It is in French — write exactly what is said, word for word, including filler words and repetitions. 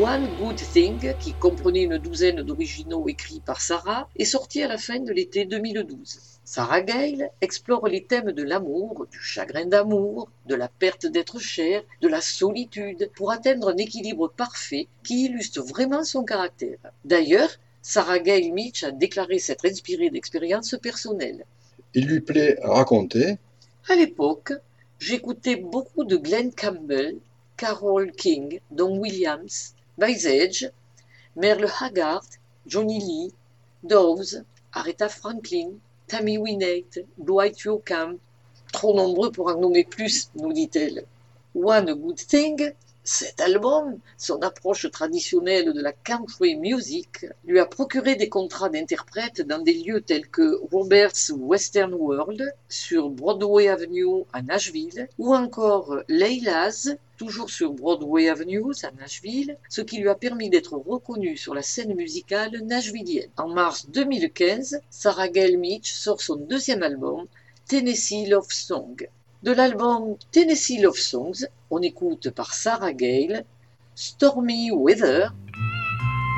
One Good Thing, qui comprenait une douzaine d'originaux écrits par Sarah, est sorti à la fin de l'été deux mille douze. Sarah Gale explore les thèmes de l'amour, du chagrin d'amour, de la perte d'être cher, de la solitude, pour atteindre un équilibre parfait qui illustre vraiment son caractère. D'ailleurs, Sarah Gale Mitch a déclaré s'être inspirée d'expériences personnelles. Il lui plaît raconter. À l'époque, j'écoutais beaucoup de Glenn Campbell, Carole King, Don Williams, Baze Edge, Merle Haggard, Johnny Lee, Dawes, Aretha Franklin, Tammy Wynette, Dwight Yoakam, trop nombreux pour en nommer plus, nous dit-elle. One Good Thing, cet album, son approche traditionnelle de la country music, lui a procuré des contrats d'interprète dans des lieux tels que Robert's Western World, sur Broadway Avenue à Nashville, ou encore Layla's, toujours sur Broadway Avenue à Nashville, ce qui lui a permis d'être reconnue sur la scène musicale nashvillienne. En mars deux mille quinze, Sarah Gale Mitch sort son deuxième album, Tennessee Love Song. De l'album Tennessee Love Songs, on écoute par Sarah Gale Stormy Weather,